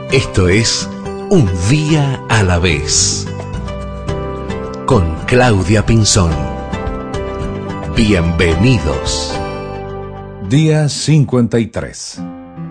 Esto es Un Día a la Vez, con Claudia Pinzón. Bienvenidos. Día 53.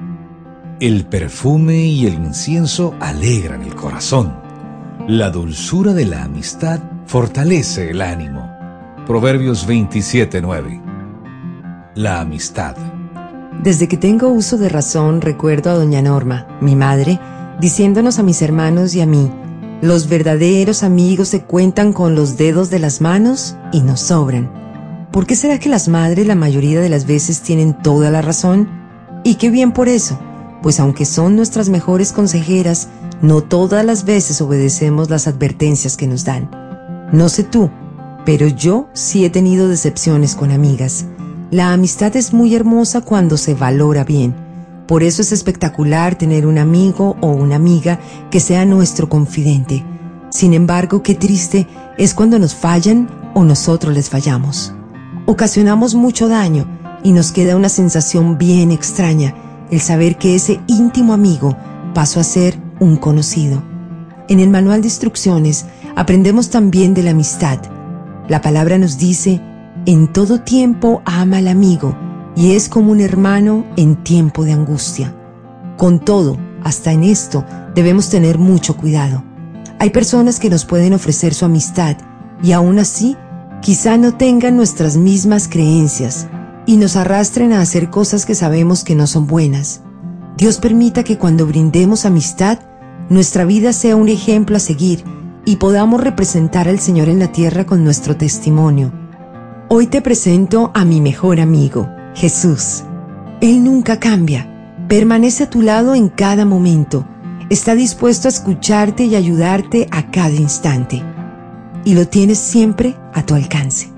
El perfume y el incienso alegran el corazón. La dulzura de la amistad fortalece el ánimo. Proverbios 27:9. La amistad. Desde que tengo uso de razón, recuerdo a doña Norma, mi madre, diciéndonos a mis hermanos y a mí: los verdaderos amigos se cuentan con los dedos de las manos y nos sobran. ¿Por qué será que las madres la mayoría de las veces tienen toda la razón? Y qué bien por eso, pues aunque son nuestras mejores consejeras, no todas las veces obedecemos las advertencias que nos dan. No sé tú, pero yo sí he tenido decepciones con amigas. La amistad es muy hermosa cuando se valora bien. Por eso es espectacular tener un amigo o una amiga que sea nuestro confidente. Sin embargo, qué triste es cuando nos fallan o nosotros les fallamos. Ocasionamos mucho daño y nos queda una sensación bien extraña, el saber que ese íntimo amigo pasó a ser un conocido. En el manual de instrucciones aprendemos también de la amistad. La palabra nos dice: en todo tiempo ama al amigo, y es como un hermano en tiempo de angustia. Con todo, hasta en esto debemos tener mucho cuidado. Hay personas que nos pueden ofrecer su amistad y aún así quizá no tengan nuestras mismas creencias y nos arrastren a hacer cosas que sabemos que no son buenas. Dios permita que cuando brindemos amistad, nuestra vida sea un ejemplo a seguir y podamos representar al Señor en la tierra con nuestro testimonio. Hoy te presento a mi mejor amigo, Jesús. Él nunca cambia, permanece a tu lado en cada momento, está dispuesto a escucharte y ayudarte a cada instante, y lo tienes siempre a tu alcance.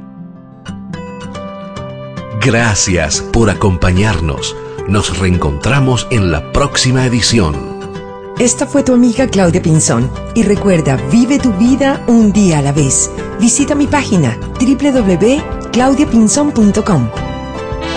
Gracias por acompañarnos. Nos reencontramos en la próxima edición. Esta fue tu amiga Claudia Pinzón. Y recuerda, vive tu vida un día a la vez. Visita mi página www.claudiapinzon.com.